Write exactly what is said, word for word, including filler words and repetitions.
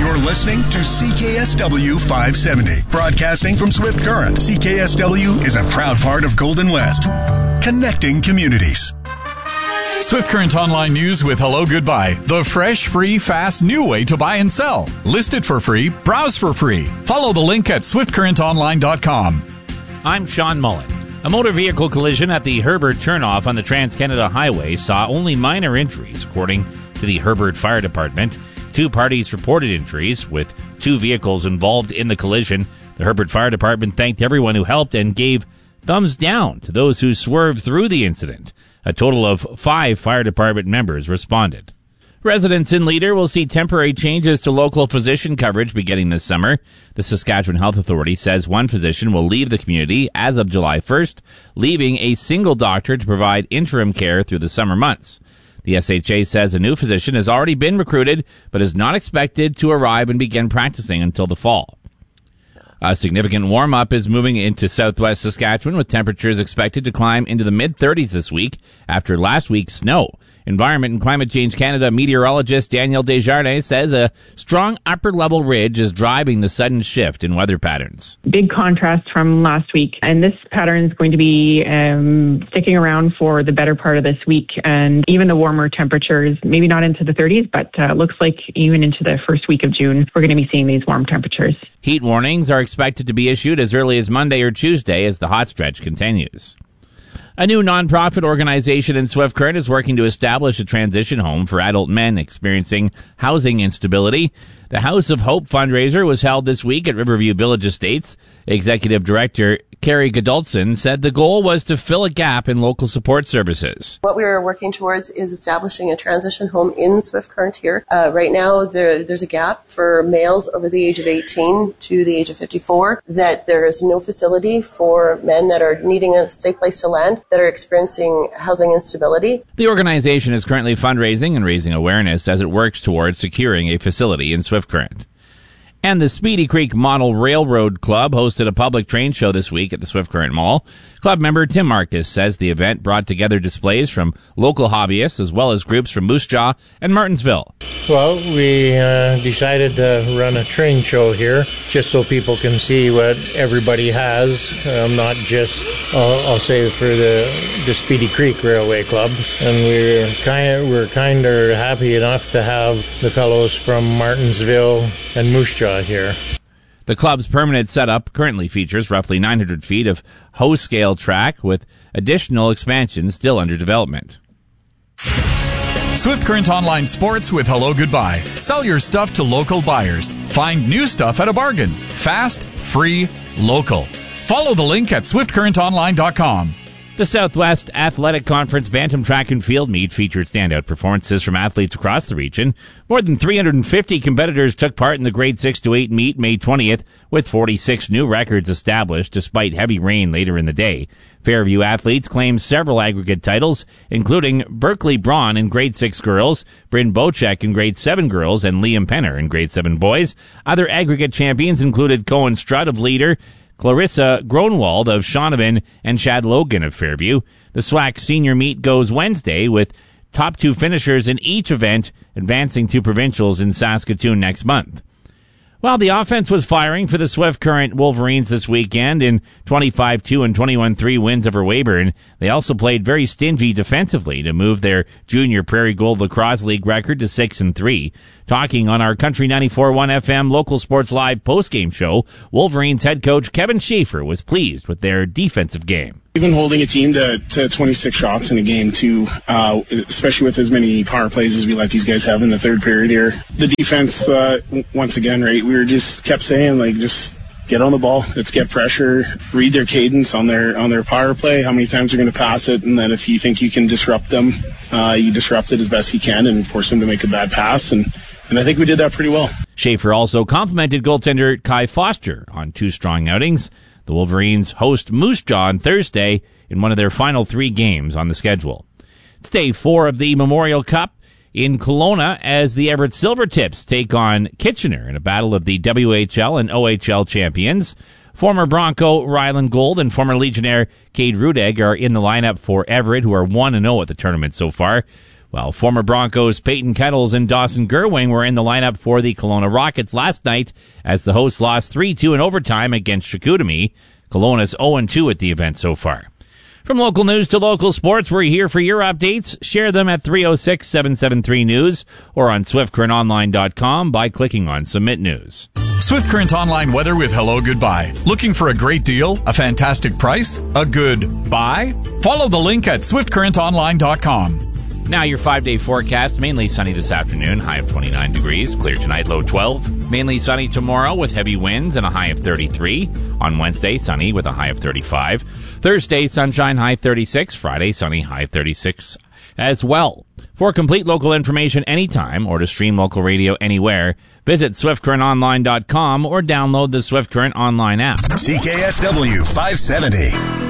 You're listening to C K S W five seventy. Broadcasting from Swift Current, C K S W is a proud part of Golden West. Connecting communities. Swift Current Online News with Hello Goodbye. The fresh, free, fast, new way to buy and sell. List it for free. Browse for free. Follow the link at swift current online dot com. I'm Sean Mullen. A motor vehicle collision at the Herbert turnoff on the Trans-Canada Highway saw only minor injuries, according to the Herbert Fire Department. Two parties reported injuries, with two vehicles involved in the collision. The Herbert Fire Department thanked everyone who helped and gave thumbs down to those who swerved through the incident. A total of five fire department members responded. Residents in Leader will see temporary changes to local physician coverage beginning this summer. The Saskatchewan Health Authority says one physician will leave the community as of July first, leaving a single doctor to provide interim care through the summer months. The S H A says a new physician has already been recruited, but is not expected to arrive and begin practicing until the fall. A significant warm-up is moving into southwest Saskatchewan, with temperatures expected to climb into the mid-thirties this week after last week's snow. Environment and Climate Change Canada meteorologist Danielle Desjardins says a strong upper-level ridge is driving the sudden shift in weather patterns. Big contrast from last week, and this pattern is going to be um, sticking around for the better part of this week, and even the warmer temperatures, maybe not into the thirties, but uh, looks like even into the first week of June, we're going to be seeing these warm temperatures. Heat warnings are expected to be issued as early as Monday or Tuesday as the hot stretch continues. A new nonprofit organization in Swift Current is working to establish a transition home for adult men experiencing housing instability. The House of Hope fundraiser was held this week at Riverview Village Estates. Executive Director Carrie Godolson said the goal was to fill a gap in local support services. What we are working towards is establishing a transition home in Swift Current here. Uh, right now, there, there's a gap for males over the age of eighteen to the age of fifty-four, that there is no facility for men that are needing a safe place to land, that are experiencing housing instability. The organization is currently fundraising and raising awareness as it works towards securing a facility in Swift Current. And the Speedy Creek Model Railroad Club hosted a public train show this week at the Swift Current Mall. Club member Tim Marcus says the event brought together displays from local hobbyists as well as groups from Moose Jaw and Martinsville. Well, we uh, decided to run a train show here just so people can see what everybody has, um, not just, uh, I'll say, for the, the Speedy Creek Railway Club. And we're kind of we're kind of happy enough to have the fellows from Martinsville and Moose Jaw here. The club's permanent setup currently features roughly nine hundred feet of hose-scale track, with additional expansions still under development. Swift Current Online Sports with Hello Goodbye. Sell your stuff to local buyers. Find new stuff at a bargain. Fast, free, local. Follow the link at swift current online dot com. The Southwest Athletic Conference Bantam Track and Field Meet featured standout performances from athletes across the region. More than three hundred fifty competitors took part in the grade six to eight meet May twentieth, with forty-six new records established despite heavy rain later in the day. Fairview athletes claimed several aggregate titles, including Berkeley Braun in grade six girls, Bryn Bocek in grade seven girls, and Liam Penner in grade seven boys. Other aggregate champions included Cohen Strutt of Leader, Clarissa Gronwald of Shaunavon, and Chad Logan of Fairview. The S W A C senior meet goes Wednesday, with top two finishers in each event advancing to provincials in Saskatoon next month. Well, the offense was firing for the Swift Current Wolverines this weekend in twenty-five two and twenty-one three wins over Weyburn. They also played very stingy defensively to move their junior Prairie Gold Lacrosse League record to six and three. Talking on our Country ninety-four point one F M Local Sports Live postgame show, Wolverines head coach Kevin Schaefer was pleased with their defensive game. Even holding a team to, to twenty-six shots in a game, too, uh, especially with as many power plays as we let these guys have in the third period here. The defense, uh, once again, right, we were just kept saying, like, just get on the ball. Let's get pressure, read their cadence on their on their power play, how many times they're going to pass it, and then if you think you can disrupt them, uh, you disrupt it as best you can and force them to make a bad pass, and, and I think we did that pretty well. Schaefer also complimented goaltender Kai Foster on two strong outings. The Wolverines host Moose Jaw on Thursday in one of their final three games on the schedule. It's day four of the Memorial Cup in Kelowna as the Everett Silvertips take on Kitchener in a battle of the W H L and O H L champions. Former Bronco Ryland Gold and former Legionnaire Cade Rudeg are in the lineup for Everett, who are one and oh at the tournament so far. Well, former Broncos Peyton Kettles and Dawson Gerwing were in the lineup for the Kelowna Rockets last night as the hosts lost three two in overtime against Chicoutimi. Kelowna's oh and two at the event so far. From local news to local sports, we're here for your updates. Share them at three oh six, seven seven three news or on swift current online dot com by clicking on Submit News. Swift Current Online weather with Hello Goodbye. Looking for a great deal, a fantastic price, a good buy? Follow the link at swift current online dot com. Now your five-day forecast, mainly sunny this afternoon, high of twenty-nine degrees. Clear tonight, low twelve. Mainly sunny tomorrow with heavy winds and a high of thirty-three. On Wednesday, sunny with a high of thirty-five. Thursday, sunshine, high thirty-six. Friday, sunny, high thirty-six as well. For complete local information anytime or to stream local radio anywhere, visit swift current online dot com or download the Swift Current Online app. C K S W five seventy.